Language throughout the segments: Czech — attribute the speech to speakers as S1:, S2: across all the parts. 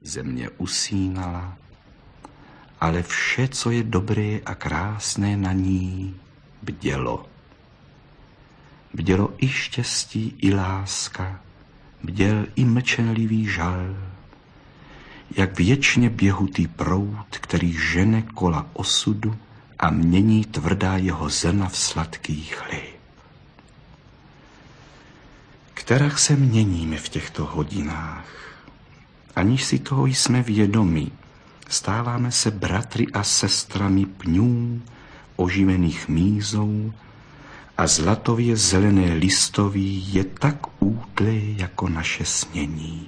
S1: Země usínala, ale vše, co je dobré a krásné na ní, bdělo. Bdělo i štěstí, i láska, bděl i mlčenlivý žal, jak věčně běhutý proud, který žene kola osudu a mění tvrdá jeho zrna v sladký chléb. Kterak se měníme v těchto hodinách, aniž si toho jsme vědomi, stáváme se bratry a sestrami pňů, oživených mízou, a zlatově zelené listoví je tak útlé jako naše snění.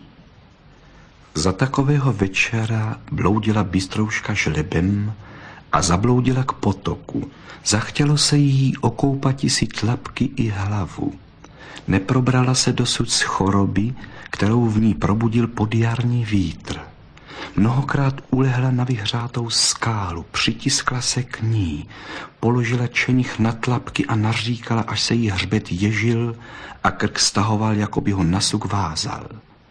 S1: Za takového večera bloudila bystrouška žlebem a zabloudila k potoku. Zachtělo se jí okoupati si tlapky i hlavu. Neprobrala se dosud z choroby, kterou v ní probudil podjarní vítr. Mnohokrát ulehla na vyhřátou skálu, přitiskla se k ní, položila čenich na tlapky a naříkala, až se jí hřbet ježil a krk stahoval, jako by ho nasuk vázal.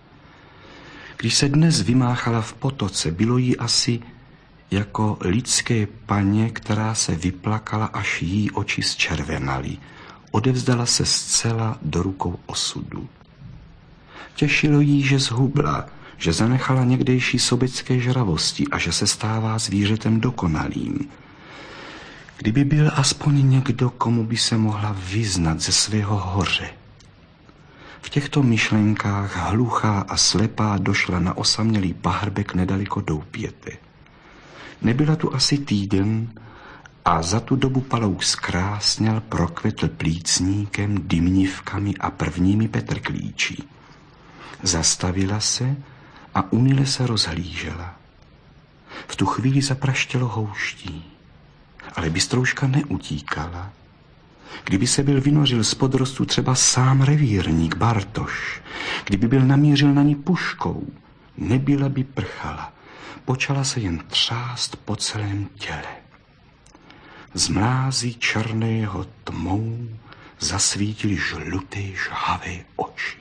S1: Když se dnes vymáchala v potoce, bylo jí asi jako lidské paně, která se vyplakala, až jí oči zčervenaly. Odevzdala se zcela do rukou osudu. Těšilo jí, že zhubla, že zanechala někdejší sobecké žravosti a že se stává zvířetem dokonalým. Kdyby byl aspoň někdo, komu by se mohla vyznat ze svého hoře. V těchto myšlenkách hluchá a slepá došla na osamělý pahrbek nedaleko Doupěte. Nebyla tu asi týden a za tu dobu palouk zkrásněl, prokvetl plícníkem, dymnivkami a prvními petrklíči. Zastavila se a unile se rozhlížela. V tu chvíli zapraštělo houští, ale bystrouška neutíkala. Kdyby se byl vynořil z podrostu třeba sám revírník Bartoš, kdyby byl namířil na ní puškou, nebyla by prchala, počala se jen třást po celém těle. Z mlází černého tmou zasvítily žluté žhavé oči.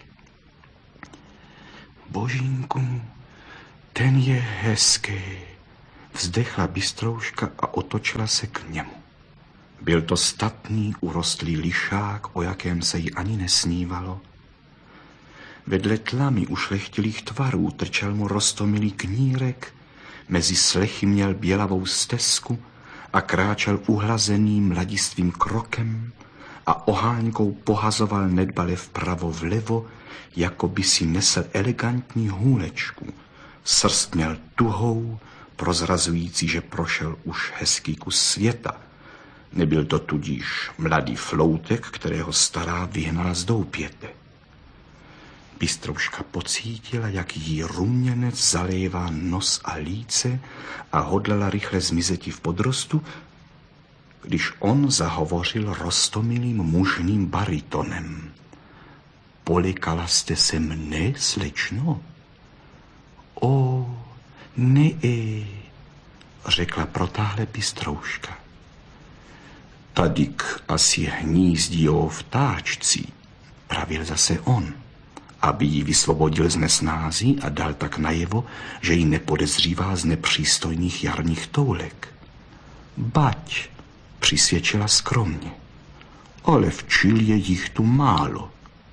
S1: Božínku, ten je hezký, vzdechla bystrouška a otočila se k němu. Byl to statný, urostlý lišák, o jakém se jí ani nesnívalo. Vedle tlamy ušlechtilých tvarů trčel mu roztomilý knírek, mezi slechy měl bělavou stezku a kráčel uhlazeným mladistvým krokem a oháňkou pohazoval nedbale vpravo vlevo, jako by si nesl elegantní hůlečku. Srst měl tuhou, prozrazující, že prošel už hezký kus světa. Nebyl to tudíž mladý floutek, kterého stará vyhnala z Doupěte. Bystrouška pocítila, jak jí ruměnec zalévá nos a líce a hodlala rychle zmizeti v podrostu, když on zahovořil roztomilým mužným baritonem. Polekala jste se mne, slečno? O, ne, řekla protáhle bystrouška. Tadyk asi hnízdí o vtáčci, pravil zase on, aby ji vysvobodil z nesnází a dal tak najevo, že ji nepodezřívá z nepřístojných jarních toulek. Bať, přisvědčila skromně, ale v Čilě jich tu málo.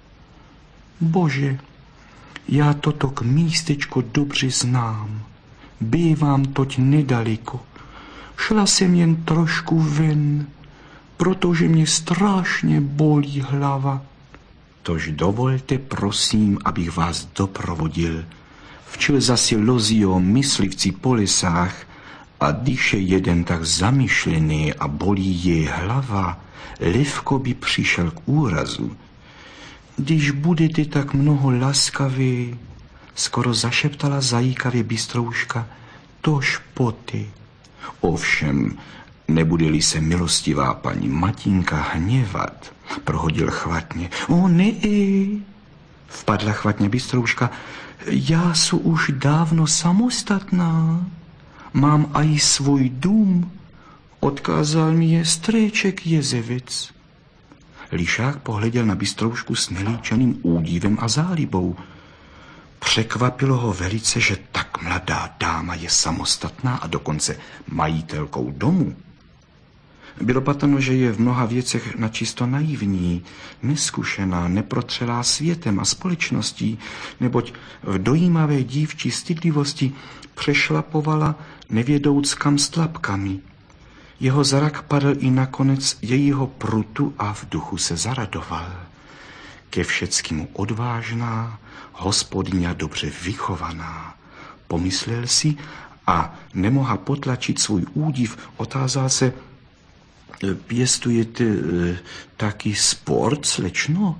S1: Bože, já toto k místečko dobře znám, bývám toť nedaleko, šla jsem jen trošku ven, protože mě strašně bolí hlava. Tož dovolte, prosím, abych vás doprovodil. Včil zase lozího myslivci po lesách a když je jeden tak zamyšlený a bolí je hlava, lehko by přišel k úrazu. Když budete tak mnoho laskaví, skoro zašeptala zajíkavě bystrouška, tož poty. Ovšem, nebude-li se milostivá paní Matinka hněvat, prohodil chvatně. O ne, vpadla chvatně bystrouška, já su už dávno samostatná, mám aj svůj dům, odkázal mi je strejček Jezevec. Lišák pohleděl na bystroušku s nelíčeným údivem a zálibou. Překvapilo ho velice, že tak tak mladá dáma je samostatná a dokonce majitelkou domu. Bylo patrno, že je v mnoha věcech načisto naivní, neskušená, neprotřelá světem a společností, neboť v dojímavé dívčí stydlivosti přešlapovala nevědouc kam s tlapkami. Jeho zrak padl i nakonec jejího prutu a v duchu se zaradoval. Ke všeckému odvážná, hospodyňa dobře vychovaná. Pomyslel si a nemohla potlačit svůj údiv, otázal se: pěstujete taky sport, slečno?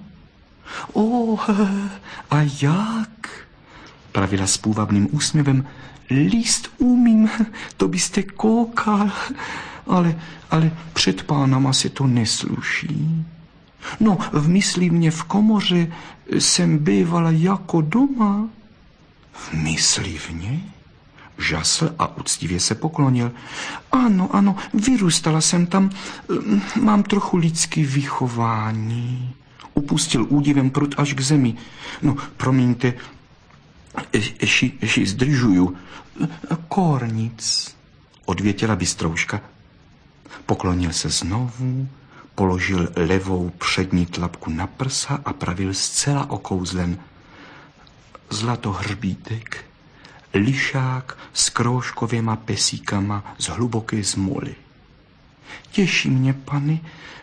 S1: A jak? Pravila s půvabným úsměvem: líst umím, to byste koukal, ale před pánama se to nesluší. No, v myslivně v komoře jsem bývala jako doma. V myslivně? Žasl a úctivě se poklonil. Ano, vyrůstala jsem tam, mám trochu lidský vychování. Upustil údivem prut až k zemi. No, promiňte, eši zdržuju. Kornic, odvětila bystrouška. Poklonil se znovu, položil levou přední tlapku na prsa a pravil zcela okouzlen: Zlatohrbítek, lišák s kroužkověma pesíkama z hluboké zmoly. Těší mě, pane,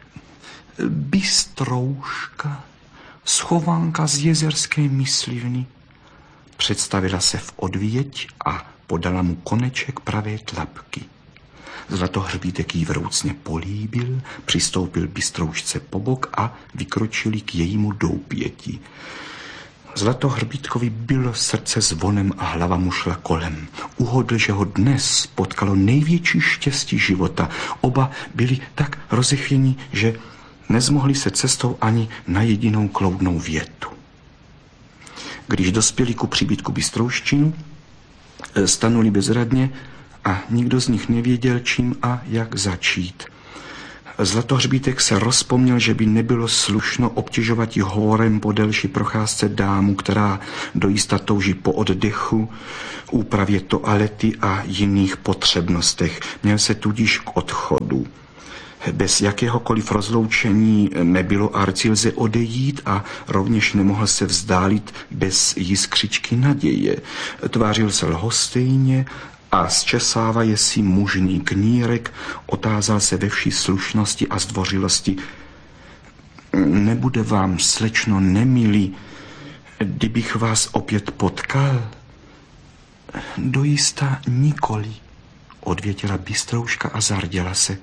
S1: bystrouška, schovanka z jezerské myslivny. Představila se v odvěť a podala mu koneček pravé tlapky. Zlatohrbítek jí vroucně políbil, přistoupil bystroušce po bok a vykročili k jejímu doupěti. Zlatohrbítkovi bylo srdce zvonem a hlava mu šla kolem. Uhodl, že ho dnes potkalo největší štěstí života. Oba byli tak rozechvění, že nezmohli se cestou ani na jedinou kloudnou větu. Když dospěli ku příbytku bystrouščinu, stanuli bezradně a nikdo z nich nevěděl, čím a jak začít. Zlatohřbítek se rozpomněl, že by nebylo slušno obtěžovat hovorem po delší procházce dámu, která dojista touží po oddechu, úpravě toalety a jiných potřebnostech. Měl se tudíž k odchodu. Bez jakéhokoliv rozloučení nebylo Arcilze odejít a rovněž nemohl se vzdálit bez jiskřičky naděje. Tvářil se lhostejně a zčesávaje si mužný knírek, otázal se ve vší slušnosti a zdvořilosti: nebude vám, slečno, nemilý, kdybych vás opět potkal? Dojista nikoli, odvětila bystrouška a zarděla se.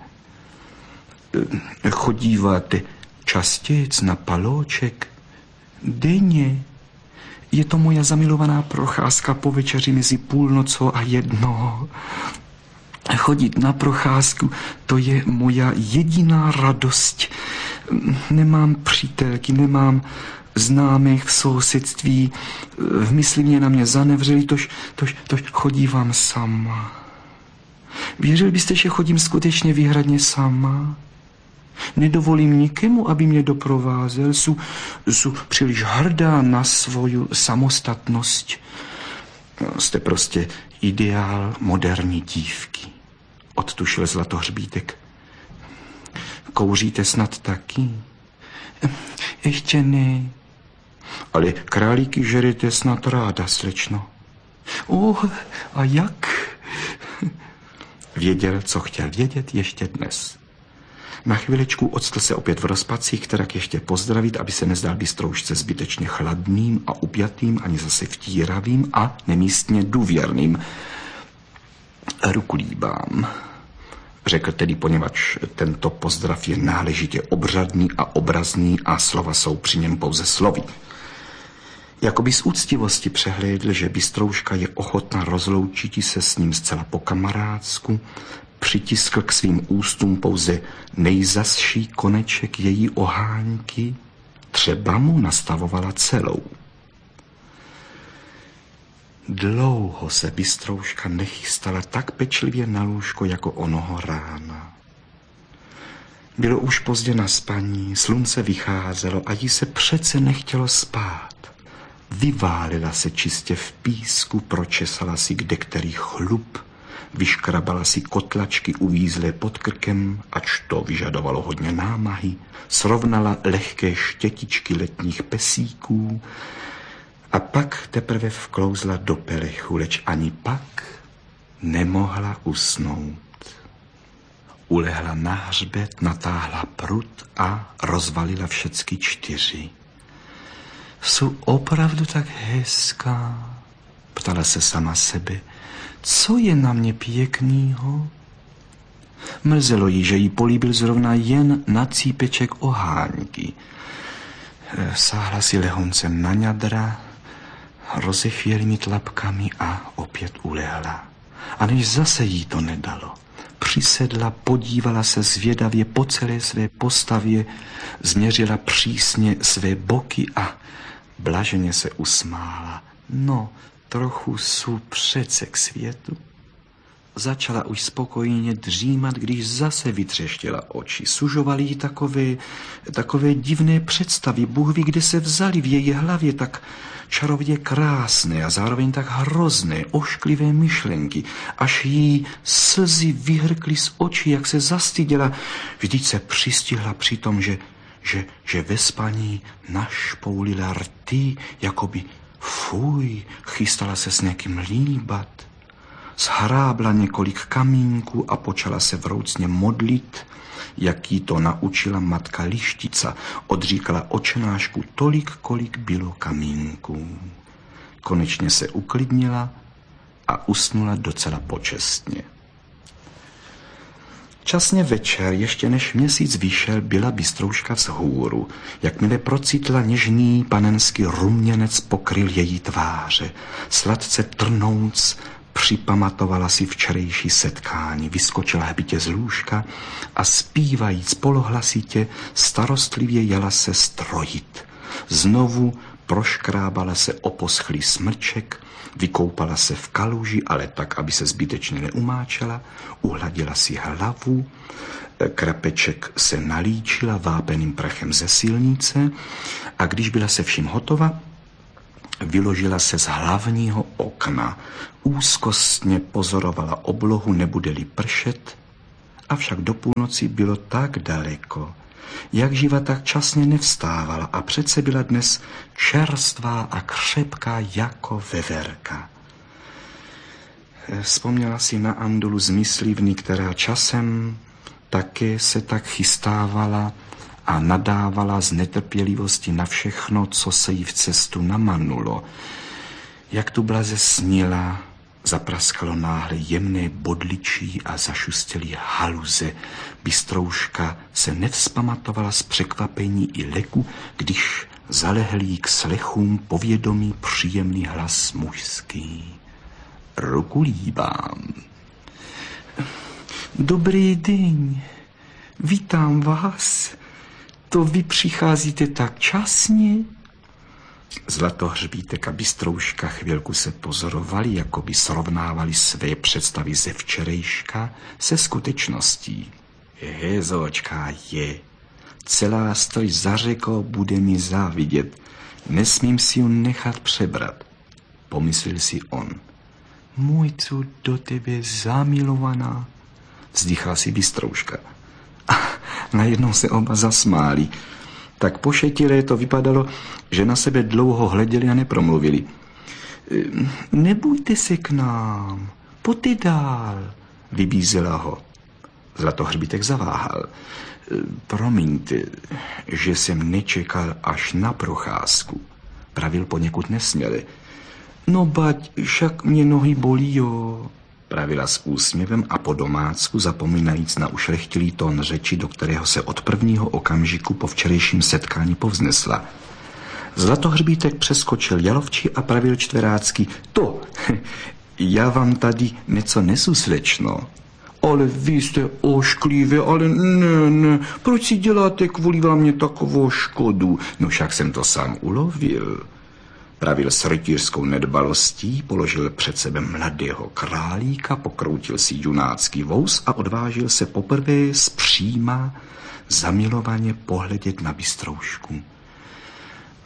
S1: Chodíváte častějc na palóček? Denně. Je to moja zamilovaná procházka po večeři mezi půlnocou a 1. Chodit na procházku, to je moja jediná radost. Nemám přítelky, nemám známých v sousedství. V myslivně na mě zanevřeli, tož chodívám sama. Věřil byste, že chodím skutečně výhradně sama? Nedovolím nikomu, aby mě doprovázel. Sú příliš hrdá na svoju samostatnosť. Jste prostě ideál moderní dívky, odtušil Zlatohřbítek. Kouříte snad taky? Ještě ne. Ale králíky žerete snad ráda, slečno. A jak? Věděl, co chtěl vědět ještě dnes. Na chviličku octl se opět v rozpacích, kterak ještě pozdravit, aby se nezdál bystroušce zbytečně chladným a upjatým, ani zase vtíravým a nemístně důvěrným. Ruku líbám, řekl tedy, poněvadž tento pozdrav je náležitě obřadný a obrazný a slova jsou při něm pouze slovy. Jakoby z úctivosti přehlédl, že bystrouška je ochotná rozloučit se s ním zcela po kamarádsku, přitiskl k svým ústům pouze nejzazší koneček její ohánky, třeba mu nastavovala celou. Dlouho se bystrouška nechystala tak pečlivě na lůžko jako onoho rána. Bylo už pozdě na spaní, slunce vycházelo a jí se přece nechtělo spát. vyválila se čistě v písku, pročesala si kdekterý chlup, vyškrabala si kotlačky uvízlé pod krkem, ač to vyžadovalo hodně námahy, srovnala lehké štětičky letních pesíků a pak teprve vklouzla do pelechu, leč ani pak nemohla usnout. Ulehla na hřbet, natáhla prut a rozvalila všecky 4. Jsou opravdu tak hezká? Ptala se sama sebe. Co je na mě pěknýho? Mrzelo jí, že jí políbil zrovna jen na cípeček oháňky. Sáhla si lehoncem na ňadra, rozechvělými tlapkami a opět ulehla. A než zase jí to nedalo, přisedla, podívala se zvědavě po celé své postavě, změřila přísně své boky a blaženě se usmála. No, trochu jsou přece k světu. Začala už spokojně dřímat, když zase vytřeštila oči. Sužovaly jí takové divné představy. Bůh ví, kde se vzaly v její hlavě tak čarovně krásné a zároveň tak hrozné, ošklivé myšlenky, až jí slzy vyhrkly z očí, jak se zastyděla. Vždyť se přistihla při tom, že ve spaní našpoulila rty, jakoby fuj, chystala se s někým líbat. Shrábla několik kamínků a počala se vroucně modlit, jak jí to naučila matka Lištica. Odříkala očenášku tolik, kolik bylo kamínků. Konečně se uklidnila a usnula docela počestně. Časně večer, ještě než měsíc vyšel, byla bystrouška vzhůru. Jakmile procítla něžný panenský ruměnec pokryl její tváře. Sladce trnouc připamatovala si včerejší setkání, vyskočila hbitě z lůžka a zpívajíc polohlasitě starostlivě jela se strojit. Znovu proškrábala se o poschlý smrček, vykoupala se v kaluži, ale tak, aby se zbytečně neumáčela, uhladila si hlavu, krapeček se nalíčila vápeným prachem ze silnice a když byla se vším hotova, vyložila se z hlavního okna, úzkostně pozorovala oblohu, nebude-li pršet, avšak do půlnoci bylo tak daleko. Jak živa, tak časně nevstávala a přece byla dnes čerstvá a křepká jako veverka. Vzpomněla si na Andulu z myslivny, která časem také se tak chystávala a nadávala z netrpělivosti na všechno, co se jí v cestu namanulo. Jak tu blaze snila, zapraskalo náhle jemné bodličí a zašustělý haluze. Bystrouška se nevzpamatovala z překvapení i leku, když zalehl jí k slechům povědomý příjemný hlas mužský. Ruku líbám. Dobrý den, vítám vás. To vy přicházíte tak časně? Zlatohřbítek a bystrouška chvilku se pozorovali, jako by srovnávali své představy ze včerejška se skutečností. Hezočka je. Celá stojí za řekou, bude mi závidět. Nesmím si ju nechat přebrat, pomyslel si on. Můj co do tebe zamilovaná, vzdychla si bystrouška. A najednou se oba zasmáli. Tak pošetilé to vypadalo, že na sebe dlouho hleděli a nepromluvili. Nebojte se k nám, pojďte dál, vybízela ho. Zlatohřbítek zaváhal. Promiňte, že jsem nečekal až na procházku, pravil poněkud nesměle. No bať, však mě nohy bolí, jo, pravila s úsměvem a po domácku, zapomínajíc na ušlechtilý tón řeči, do kterého se od prvního okamžiku po včerejším setkání povznesla. Zlatohřbítek přeskočil jalovči a pravil čtverácky. To, já vám tady něco nesu, slečno. Ale vy jste ošklivé, ale ne, proč si děláte kvůli vám takovou škodu? No však jsem to sám ulovil. Pravil s rytířskou nedbalostí, položil před sebe mladého králíka, pokroutil si junácký vous a odvážil se poprvé zpříma zamilovaně pohledět na bystroušku.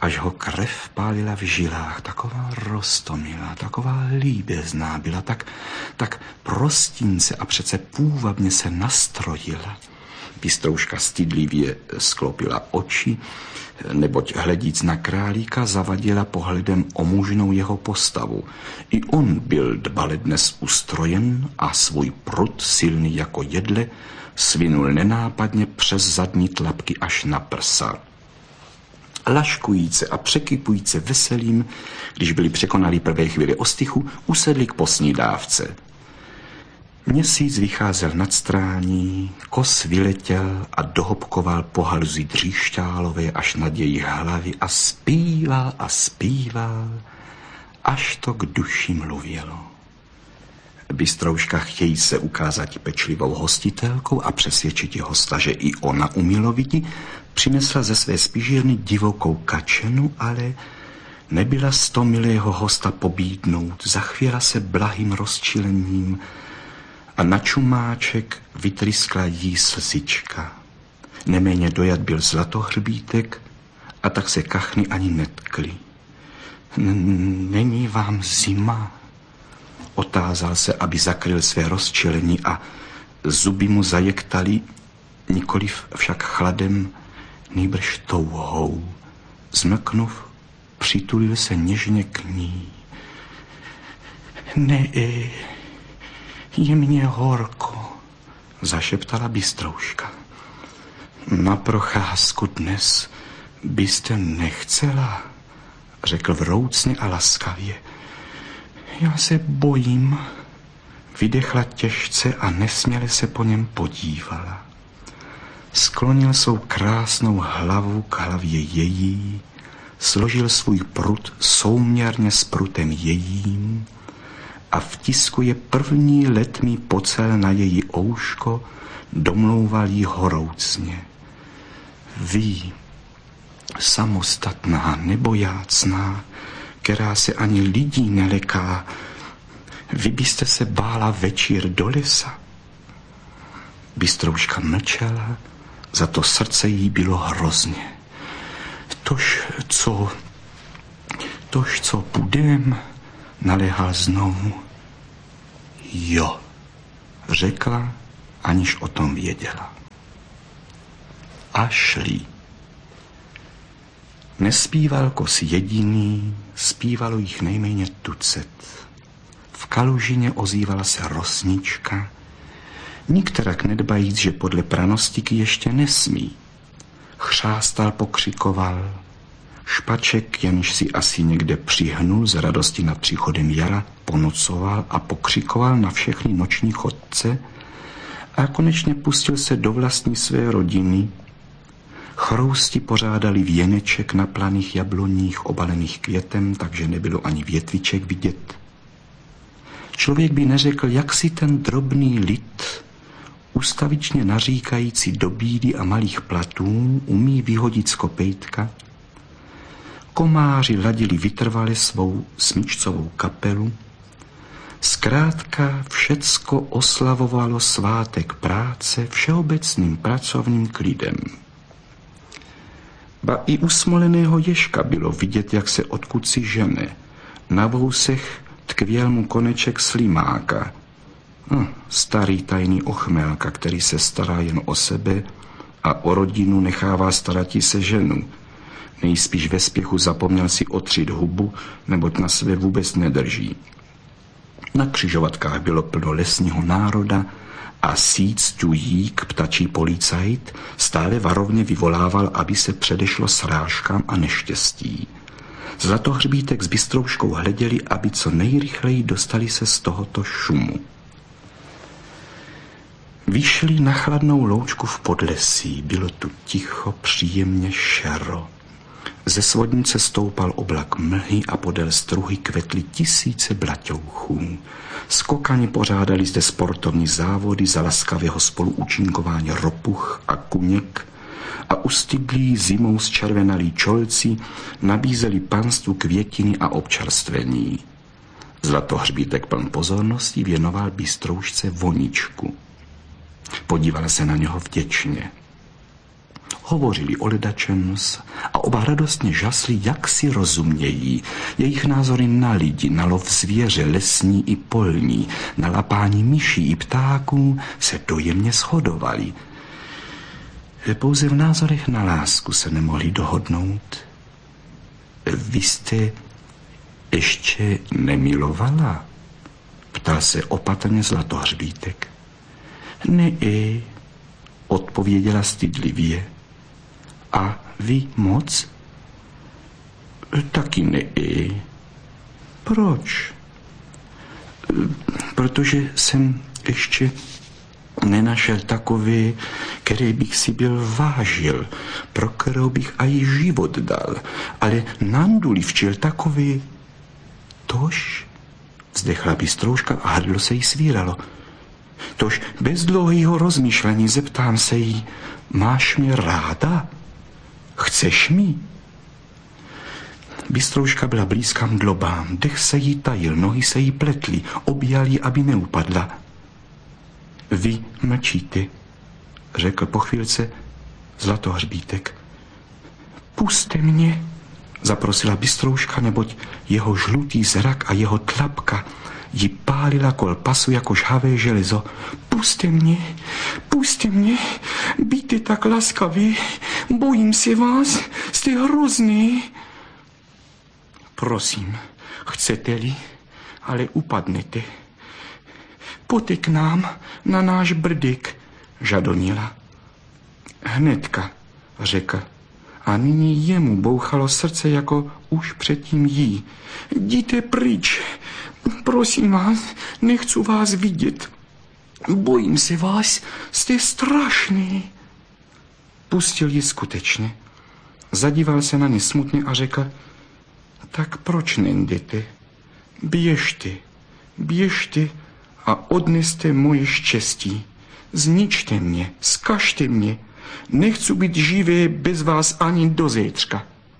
S1: až ho krev pálila v žilách, taková roztomilá, taková líbezná byla, tak prostínce a přece půvabně se nastrojila. Bystrouška stydlivě sklopila oči, neboť hledíc na králíka zavadila pohledem o mužnou jeho postavu. I on byl dbale dnes ustrojen a svůj prut, silný jako jedle, svinul nenápadně přes zadní tlapky až na prsa. Laškujíce a překypujíce veselým, když byli překonali prvé chvíli ostychu, usedli k posnídávce. Měsíc vycházel nad strání, kos vyletěl a dohopkoval po haluzi dříšťálové až nad jejich hlavy a zpíval, až to k duši mluvilo. Bystrouška, chtějí se ukázat pečlivou hostitelkou a přesvědčit hosta, že i ona umiloviti, přinesla ze své spižírny divokou kačenu, ale nebyla z toho milého hosta pobídnout, zachvěla se blahým rozčilením a na čumáček vytryskla jí slzička. Neméně dojat byl zlatohřbítek a tak se kachny ani netkly. Není vám zima? Otázal se, aby zakryl své rozčilení a zuby mu zajektaly, nikoliv však chladem, nýbrž touhou. Zmlknuv, přitulil se něžně k ní. Ne, je mně horko, zašeptala Bystrouška. Na procházku dnes byste nechcela, řekl vroucně a laskavě. Já se bojím, vydechla těžce a nesměle se po něm podívala. Sklonil svou krásnou hlavu k hlavě její, složil svůj prut souměrně s prutem jejím a vtiskuje první letmý pocel na její ouško, domlouval jí horoucně. Vy, samostatná, nebojácná, která se ani lidí neleká, vy byste se bála večír do lesa. Bystrouška mlčela, za to srdce jí bylo hrozně. Tož co půjdem, naléhal znovu. Jo, řekla, aniž o tom věděla. A šli. Nespíval kos jediný, zpívalo jich nejméně tucet. V kalužině ozývala se rosnička, nikterak nedbajíc, že podle pranostiky ještě nesmí. Chřástal, pokřikoval. Špaček, jenž si asi někde přihnul z radosti nad příchodem jara, ponocoval a pokřikoval na všechny noční chodce a konečně pustil se do vlastní své rodiny. Chrousti pořádali věneček na planých jabloních obalených květem, takže nebylo ani větviček vidět. Člověk by neřekl, jak si ten drobný lid, ustavičně naříkající do bídy a malých platů, umí vyhodit z kopejtka. Komáři ladili vytrvale svou smyčcovou kapelu. Zkrátka všecko oslavovalo svátek práce všeobecným pracovním klidem. Ba i u smoleného ježka bylo vidět, jak se odkud si žene. Na vousech tkvěl mu koneček slimáka. Starý tajný ochmelka, který se stará jen o sebe a o rodinu nechává starati se ženu. Nejspíš ve spěchu zapomněl si otřít hubu, neboť na sebe vůbec nedrží. Na křižovatkách bylo plno lesního národa a sícťujík, ptačí policajt, stále varovně vyvolával, aby se předešlo srážkám a neštěstí. Zlatohřbítek s Bystrouškou hleděli, aby co nejrychleji dostali se z tohoto šumu. Vyšli na chladnou loučku v podlesí, bylo tu ticho, příjemně šero. Ze svodnice stoupal oblak mlhy a podél struhy kvetly tisíce blaťouchů. Skokani pořádali zde sportovní závody za laskavého spoluúčinkování ropuch a kuněk a ustydlí zimou zčervenalí čolci nabízeli panstvu květiny a občerstvení. Zlatohřbítek pln pozornosti věnoval Bystroušce voničku. Podívala se na něho vděčně. Hovořili o ledačems a oba radostně žasli, jak si rozumějí. Jejich názory na lidi, na lov zvěře, lesní i polní, na lapání myší i ptáků se dojemně shodovaly. Pouze v názorech na lásku se nemohli dohodnout. Vy jste ještě nemilovala? Ptal se opatrně Zlatohřbítek. Ne, odpověděla stydlivě. A vy moc? Taky ne. Proč? Protože jsem ještě nenašel takový, který bych si byl vážil, pro kterou bych aj život dal, ale Nanduli včel takový. Tož, vzdechla Bystrouška a hrdlo se jí svíralo. Tož bez dlouhého rozmýšlení zeptám se jí, máš mě ráda? Chceš mi? Bystrouška byla blízká mdlobám, dech se jí tajil, nohy se jí pletly, objal jí, aby neupadla. Vy mlčíte, řekl po chvílce Zlatohřbítek. Puste mě, zaprosila Bystrouška, neboť jeho žlutý zrak a jeho tlapka ji pálila kol pasu jako žhavé železo. Puste mě, býte tak laskaví, bojím se vás, jste hrozný. Prosím, chcete-li, ale upadnete. Pojďte k nám na náš Brdyk, žadonila. Hnedka, řekl. A nyní jemu bouchalo srdce jako už předtím jí. Jděte pryč, prosím vás, nechci vás vidět. Bojím se vás, jste strašný. Pustil ji skutečně. Zadíval se na ně smutně a řekl, tak proč nejdete? Běžte a odneste moje štěstí. Zničte mě, zkažte mě. Nechci být živé bez vás ani do zítřka.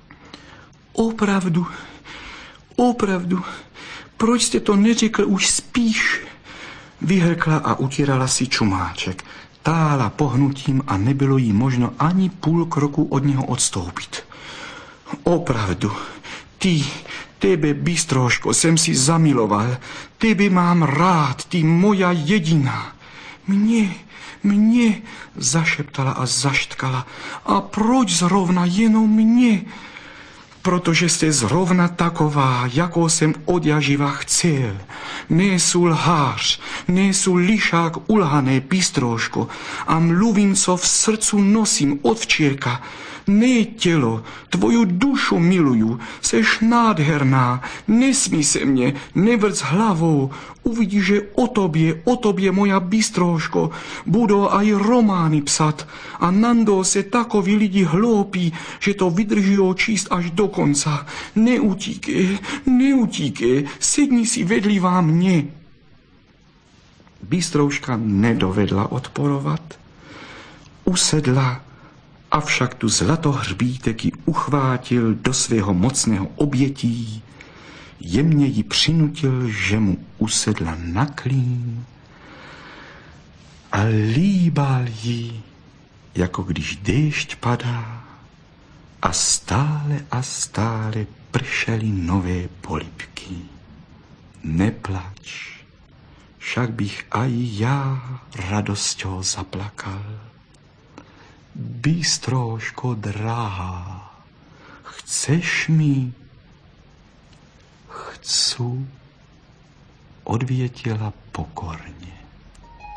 S1: Opravdu, proč jste to neřekl už spíš? Vyhrkla a utírala si čumáček. Tála pohnutím a nebylo jí možno ani půl kroku od něho odstoupit. Opravdu, tebe, Bystrouško, jsem si zamiloval. Tebe mám rád, ty moja jediná. Mě, zašeptala a zaštkala. A proč zrovna jenom mě? Protože jste zrovna taková, jakou jsem od jaživa chcel. Nejsou lhář, nejsou lišák ulhané, Bystrouško, a mluvím, co v srdcu nosím od včírka. Ne tělo, tvoju dušu miluju, seš nádherná, nesmí se mě, nevrc hlavou, uvidíš, že o tobě, moja Bystrouško, budou aj romány psat a nandou se takoví lidi hloupí, že to vydrží číst až do konca. Neutíkej, sedni si vedlivá mě. Bystrouška nedovedla odporovat, usedla, avšak tu Zlatohřbítek ji uchvátil do svého mocného obětí, jemně ji přinutil, že mu usedla na klín a líbal ji, jako když déšť padá a stále pršely nové polibky. Neplač, však bych aj já radosťou zaplakal. Bystrouško drahá, chceš mi? Chcu, odvětila pokorně.